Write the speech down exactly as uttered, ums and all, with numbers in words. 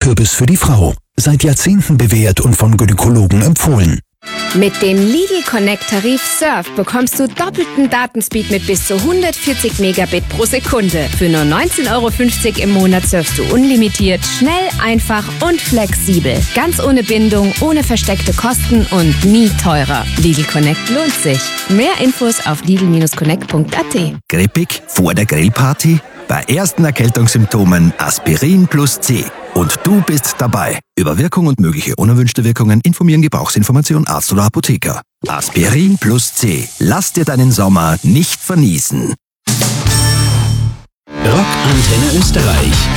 Kürbis für die Frau. Seit Jahrzehnten bewährt und von Gynäkologen empfohlen. Mit dem Lidl Connect Tarif Surf bekommst du doppelten Datenspeed mit bis zu hundertvierzig Megabit pro Sekunde. Für nur neunzehn Euro fünfzig im Monat surfst du unlimitiert, schnell, einfach und flexibel. Ganz ohne Bindung, ohne versteckte Kosten und nie teurer. Lidl Connect lohnt sich. Mehr Infos auf lidl Bindestrich connect punkt a t. Grippig vor der Grillparty? Bei ersten Erkältungssymptomen Aspirin plus C. Und du bist dabei. Über Wirkung und mögliche unerwünschte Wirkungen informieren Gebrauchsinformation Arzt oder Apotheker. Aspirin plus C. Lass dir deinen Sommer nicht verniesen. Rock Antenne Österreich